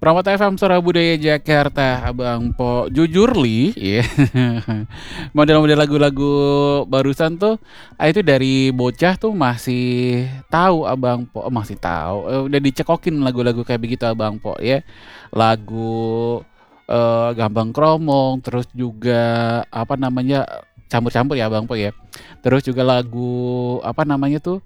Pramata FM Suara Budaya Jakarta, Abang Po. Jujur li, ya. Model-model lagu-lagu barusan tuh, itu dari bocah tuh masih tahu Abang Po, masih tahu. Udah dicekokin lagu-lagu kayak begitu Abang Po ya. Lagu Gambang Kromong, terus juga apa namanya campur-campur ya Abang Po ya. Terus juga lagu apa namanya tuh?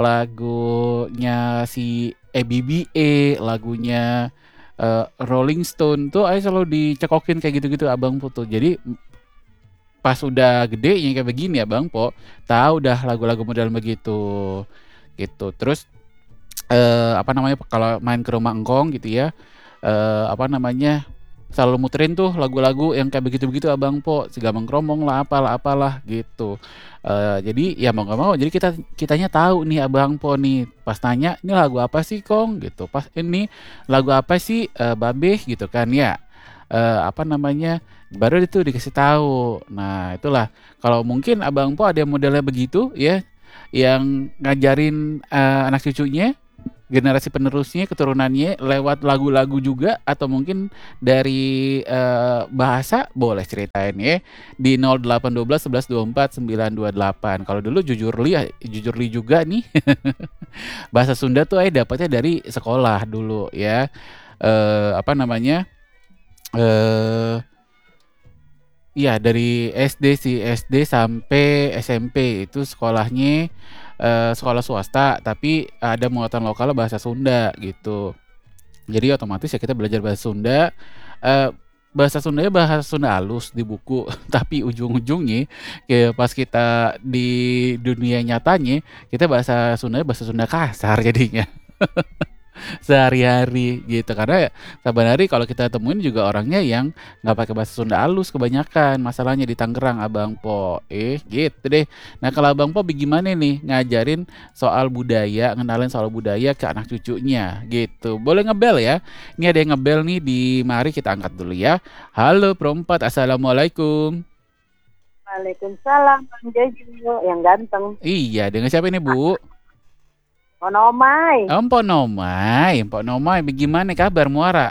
Lagunya si EBBA, lagunya Rolling Stone tuh ayo selalu dicekokin kayak gitu-gitu Abang Po tuh. Jadi pas udah gede ya kayak begini Abang Po, tahu dah lagu-lagu model begitu gitu. Terus apa namanya kalau main ke rumah engkong gitu ya, apa namanya selalu muterin tuh lagu-lagu yang kayak begitu-begitu Abang Po, si Gambang Kromong lah apalah gitu. Jadi ya mau nggak mau jadi kitanya tahu nih Abang Po nih pas tanya ini lagu apa sih Kong gitu, pas ini lagu apa sih Babeh gitu kan ya. Apa namanya baru itu dikasih tahu. Nah itulah kalau mungkin Abang Po ada modelnya begitu ya, yang ngajarin anak cucunya, generasi penerusnya, keturunannya lewat lagu-lagu juga atau mungkin dari bahasa boleh ceritain ya di 0812 11 24 928. Kalau dulu jujur li juga nih bahasa Sunda tuh dapatnya dari sekolah dulu ya. Apa namanya? Eh Iya dari SD sih, SD sampai SMP itu sekolahnya sekolah swasta, tapi ada muatan lokal bahasa Sunda gitu. Jadi otomatis ya kita belajar bahasa Sunda. eh, Bahasa Sundanya bahasa Sunda halus di buku, tapi ujung-ujungnya kayak pas kita di dunia nyatanya kita bahasa Sundanya bahasa Sunda kasar jadinya. Sehari-hari gitu karena sebenarnya kalau kita temuin juga orangnya yang nggak pakai bahasa Sunda halus kebanyakan masalahnya di Tangerang Abang Po gitu deh. Nah kalau Abang Po bagaimana nih ngajarin soal budaya, ngenalin soal budaya ke anak cucunya gitu, boleh ngebel ya, ini ada yang ngebel nih di mari kita angkat dulu ya. Halo Perempat, Assalamualaikum. Waalaikumsalam, Bang Jojo yang ganteng. Iya dengan siapa ini Bu? Onomai, Mpok Nomai bagaimana kabar Muara?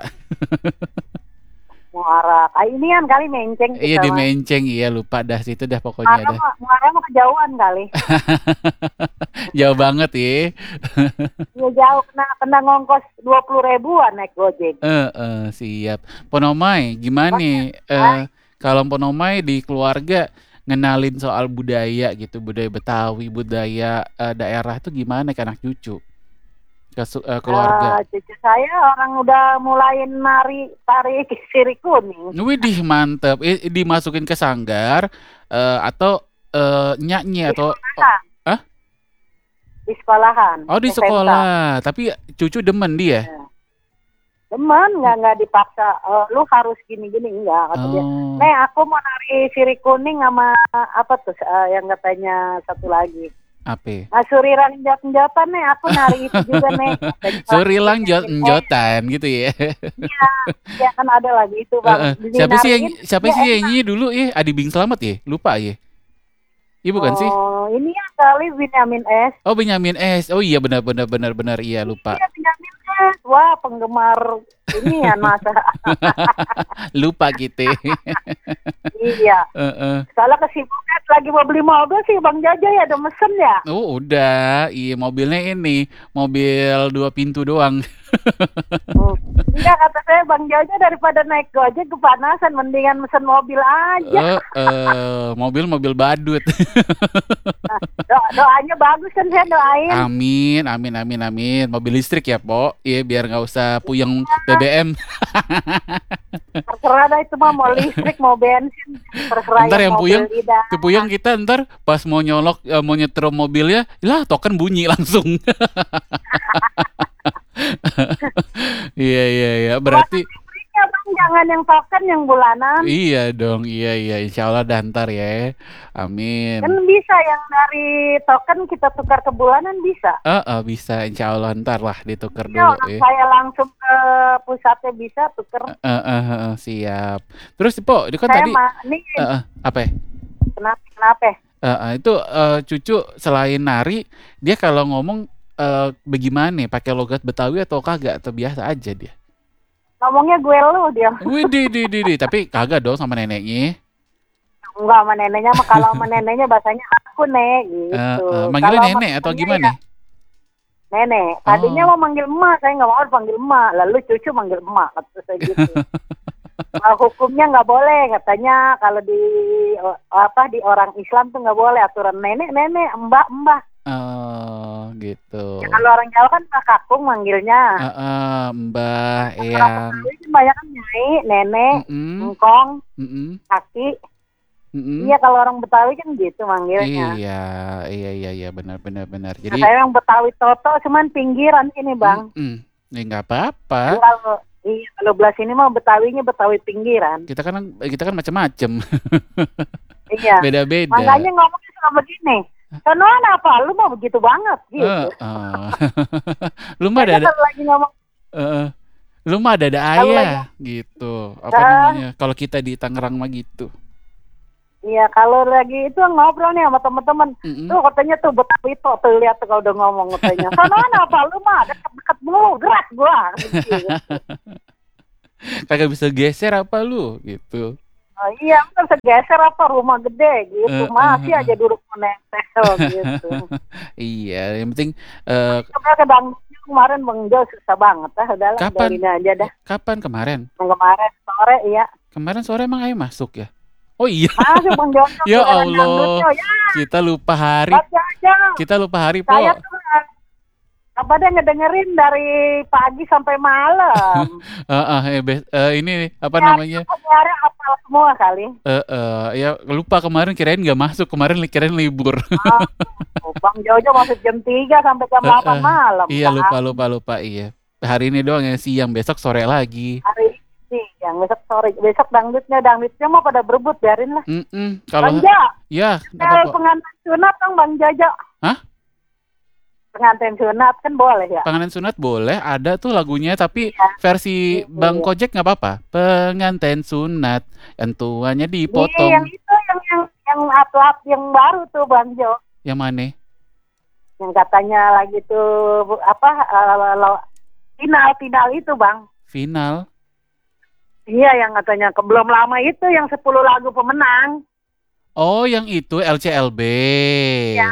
muara. Ini kan kali menceng Iya kita di mah. Menceng, iya lupa dah situ dah pokoknya dah. Muara mah kejauhan kali. Jauh banget ya. Ya jauh, kena ngongkos 20 ribuan naik Gojek. Siap. Ponomai, gimana nih? Ah, Kalau Ponomai di keluarga ngenalin soal budaya gitu, budaya Betawi, budaya daerah tuh gimana ke anak cucu, keluarga? cucu saya orang udah mulain tari sirih kuning Widih mantep. Dimasukin ke sanggar atau nyanyi di atau sekolahan. ah? Di sekolahan, Oh di SMK. sekolah. Tapi cucu demen dia. Ya. Teman nggak dipaksa, lu harus gini-gini enggak kata dia. Oh, Nih aku mau nari sirih kuning sama apa tuh yang katanya satu lagi. apa? Nah, Suriran jot-jotan nih, aku nari itu juga nih. Katanya Surilang oh jotan gitu ya. iya, ya kan ada lagi itu bang. Dinariin, Siapa ya sih yang nyanyi dulu ya? Adi Bing Slamet ya? Lupa ya. Iya bukan sih? oh ini ya kali Benyamin S. Oh Benyamin S. Oh iya benar iya lupa. Iya Benyamin S. Wah penggemar ini ya masa. Lupa gitu. Iya. Heeh. Soalnya kesibukan lagi mau beli mobil sih Bang Jaja ya, ada mesen ya. Oh udah, iya mobilnya ini mobil 2 pintu doang. Hmm. Enggak kata saya Bang Jaja daripada naik Gojek kepanasan mendingan mesen mobil aja. Mobil badut. Nah, doanya bagus kan saya doain. Amin. Mobil listrik ya, Po. Iya, biar nggak usah puyeng BBM. Terserah dah itu mah mau listrik mau bensin terserah Ntar yang mobil puyeng, lidah. kepuyeng kita ntar pas mau nyolok, mau nyetrum mobilnya, lah token bunyi langsung. Iya. Buatan Berarti listriknya Bang jangan yang token yang bulanan. iya dong, iya. Insya Allah dah ntar ya. Kan Amin. bisa yang dari token kita tukar ke bulanan bisa. Bisa Insya Allah ntar lah ditukar Ya dulu orang ya. saya langsung ke pusatnya bisa tuker. Siap. Terus Po, itu kan Saya tadi mah nih apa ya? kenapa? Itu cucu selain nari, dia kalau ngomong bagaimana nih? Pakai logat Betawi atau kagak? Atau biasa aja dia? Ngomongnya gue lu dia. Wih, tapi kagak dong sama neneknya. Enggak sama neneknya mah, kalau sama neneknya bahasanya aku nek gitu. Manggilnya Kalau sama nenek atau temennya gimana? ya nenek. Tadinya Oh. mau manggil emak, saya nggak mau dipanggil emak. Lalu cucu manggil emak, kata saya gitu. Hukumnya nggak boleh katanya, kalau di di orang Islam tuh nggak boleh, aturan nenek nenek, mbak mbak. Oh, gitu. Ya, kalau orang Jawa kan Pak Kakung manggilnya. Mbah, Orang eyang. Betawi kan banyak kan nyai, nenek, Mm-mm, engkong, mm-mm, kaki. mm-mm. Iya, kalau orang Betawi kan gitu manggilnya. Iya, benar. Nah, Jadi, saya yang Betawi Toto cuman pinggiran ini bang. ya nggak apa-apa. Kalau belah sini mah Betawinya Betawi pinggiran. Kita kan macam-macam, Iya. beda-beda. Makanya ngomongnya suka begini. Sonoan apa? Lu mau begitu banget gitu. Lu mah Saya ada, kalau lagi ngomong, lu mah ada kalau lagi, ayah gitu. Apa namanya? Kalau kita di Tangerang mah gitu. iya kalau lagi itu ngobrol nih sama teman-teman. Mm-mm. Tuh katanya tuh Betawi tuh lihat tuh kalau udah ngomong katanya. Sonoan apa? Lu mah deket-deket mulu, gerak gua. Gitu. Kagak bisa geser apa lu gitu. Oh, iya, kan segeser apa rumah gede gitu. Masih aja duduk menempel gitu. Iya, yang penting Coba ke dangdutnya kemarin Bang Jo susah banget. Udahlah, kapan dari aja dah. kapan kemarin? Kemarin sore iya. Kemarin sore emang ayo masuk ya? Oh iya. Masuk Bang Jo. Ya Allah. Kita lupa hari. Baca aja. Kita lupa hari, Po. Saya tuh apa dia ngedengerin dari pagi sampai malam. Ini apa namanya? Nyari hafal semua kali. Ya lupa kemarin kirain nggak masuk, kemarin kirain libur. Bang Jojo masuk jam 3 sampai jam 8 malam. Iya, lupa iya. Hari ini doang yang siang, besok sore lagi. Hari ini yang besok sore, besok dangdutnya mah pada berebut, biarin lah. Kalau Bang Jo, ya, nggak apa-apa. pengantin sunat dong Bang Jojo. Hah? Pengantin sunat kan boleh ya? Pengantin sunat boleh, ada tuh lagunya, tapi Iya. versi Bang Kojek nggak apa-apa. Pengantin sunat, yang tuanya dipotong. Yang itu yang atlet yang baru tuh Bang Jo. Yang mana? Yang katanya lagi tuh final itu Bang. Final. Iya, yang katanya belum lama itu yang 10 lagu pemenang. Oh, yang itu LCLB. Ya,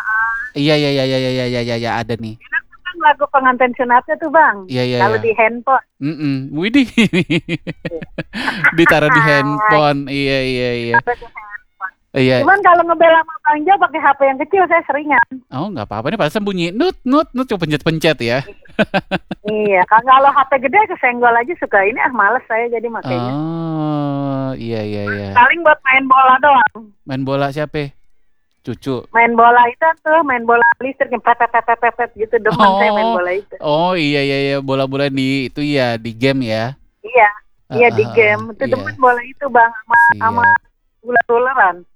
Iya, ada nih. kan lagu pengantin sunatnya tuh Bang. Iya. Kalau di handphone. Widih. Ditaruh di handphone. Iya. Iya. Cuman kalau ngebela sama Bang Jo pakai HP yang kecil saya seringan. Oh, nggak apa-apa nih, padahal bunyi nut, coba pencet ya. Iya, kalau HP gede kesenggol aja suka ini males saya jadi makanya. Oh, iya. Paling buat main bola doang. Main bola siapa? Cucu. Main bola itu tuh, main bola listrik yang pepet gitu, demen saya main bola itu. Oh, iya, bola-bola di itu ya, di game ya. Iya di game. Itu demen bola itu Bang, sama ular-ularan.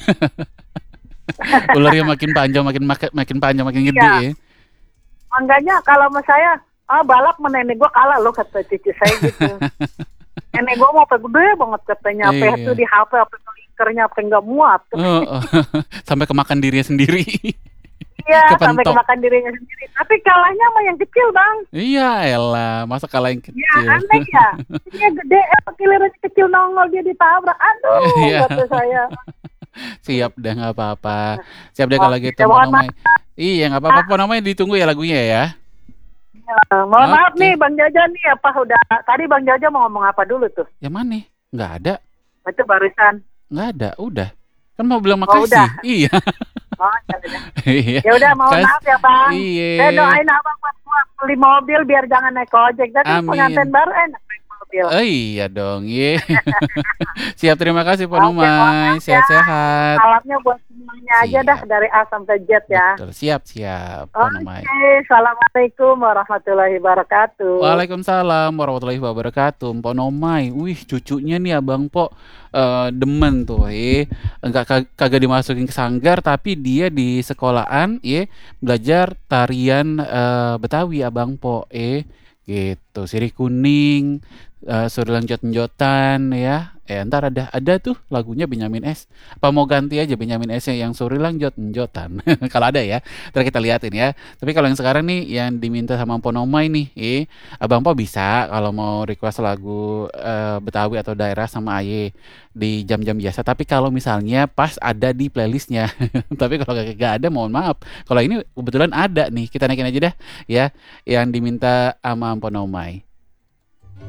Ularnya makin panjang, makin gede ya. Makanya kalau sama saya, balap sama nenek gua kalah loh, kata cucu saya gitu. Nenek gua mau gede banget katanya, apa itu di HP, apa linkernya, apa nggak muat. Sampai kemakan dirinya sendiri. Iya, sampai kemakan dirinya sendiri. Tapi kalahnya sama yang kecil Bang. Iya, elah, masa kalah yang kecil. Ya aneh ya. Dia gede, gilirannya kecil nongol dia ditabrak. Aduh, kata saya. Siap dah, nggak apa-apa. Siap deh kalau gitu. Iya, nggak apa-apa. Namanya ditunggu ya lagunya ya. Mohon maaf nih Bang Jojo nih, apa udah tadi Bang Jojo mau ngomong apa dulu tuh? Yang mana? Nggak ada. Itu barusan. Nggak ada, udah. Kan mau bilang makasih. Udah. Iya. Ya udah, mohon maaf ya Bang. Iya. Saya doain Abang buat beli mobil biar jangan naik ojek. Tapi pengantin baru enak naik mobil. Oh iya dong, iya. Siap, terima kasih Pak Numai. Sehat-sehat. Salamnya buat semuanya aja dah dari A sampai Z ya. Betul, siap Pak Numai. Assalamualaikum warahmatullahi wabarakatuh. Waalaikumsalam warahmatullahi wabarakatuh. Pak Nomai, wih cucunya nih Abang Po demen tuh, enggak kagak dimasukin ke sanggar, tapi dia di sekolahan, belajar tarian Betawi Abang Po, gitu, sirih kuning, Surilang Jot-Jotan ya. Entar ada tuh lagunya Benyamin S. Apa mau ganti aja Benyamin S-nya yang Surilang Jot-Jotan. Kalau ada ya, entar kita liatin ya. Tapi kalau yang sekarang nih yang diminta sama Ponomai nih, Abang Po bisa kalau mau request lagu Betawi atau daerah sama Aye di jam-jam biasa. Tapi kalau misalnya pas ada di playlistnya. Tapi kalau gak ada mohon maaf. Kalau ini kebetulan ada nih, kita naikin aja dah ya yang diminta sama Ponomai.